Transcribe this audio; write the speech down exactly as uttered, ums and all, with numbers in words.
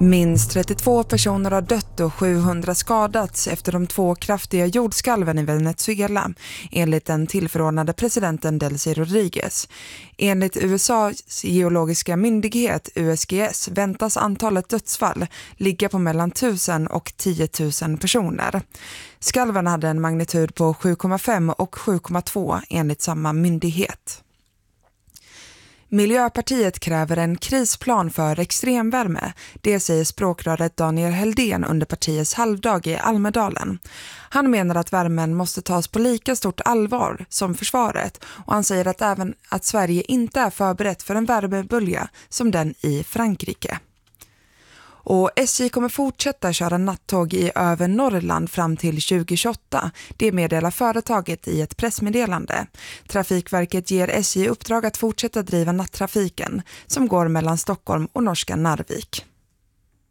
Minst trettiotvå personer har dött och sjuhundra skadats efter de två kraftiga jordskalven i Venezuela, enligt den tillförordnade presidenten Delcy Rodriguez. Enligt U S A:s geologiska myndighet U S G S väntas antalet dödsfall ligga på mellan tusen och tio tusen personer. Skalven hade en magnitud på sju komma fem och sju komma två enligt samma myndighet. Miljöpartiet kräver en krisplan för extremvärme. Det säger språkröret Daniel Heldén under partiets halvdag i Almedalen. Han menar att värmen måste tas på lika stort allvar som försvaret, och han säger att även att Sverige inte är förberett för en värmebölja som den i Frankrike. Och S J kommer fortsätta köra nattåg i över Norrland fram till tjugo tjugoåtta. Det meddelar företaget i ett pressmeddelande. Trafikverket ger S J uppdrag att fortsätta driva nattrafiken som går mellan Stockholm och norska Narvik.